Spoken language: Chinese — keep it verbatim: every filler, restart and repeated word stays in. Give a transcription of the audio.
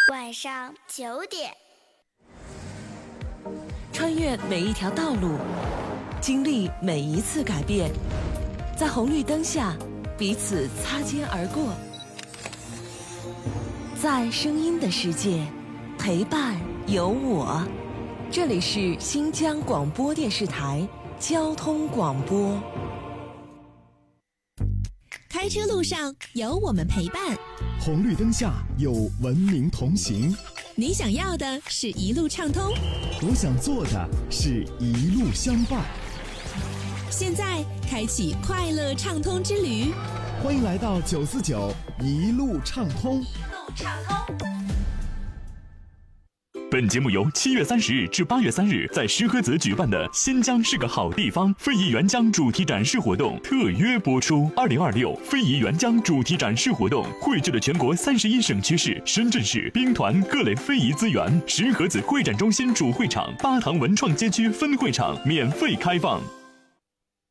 晚上九点， 穿越每一条道路，经历每一次改变，在红绿灯下彼此擦肩而过，在声音的世界陪伴有我。这里是新疆广播电视台交通广播。 开车路上有我们陪伴， 红绿灯下有文明同行。 你想要的是一路畅通， 我想做的是一路相伴。 现在开启快乐畅通之旅， 欢迎来到九四九一路畅通。 一路畅通。 本节目由七月三十日至八月三日在石河子举办的新疆是个好地方非遗援疆主题展示活动特约播出。二零二六非遗援疆主题展示活动汇聚了全国三十一省区市、深圳市兵团各类非遗资源。石河子会展中心主会场、巴塘文创街区分会场免费开放。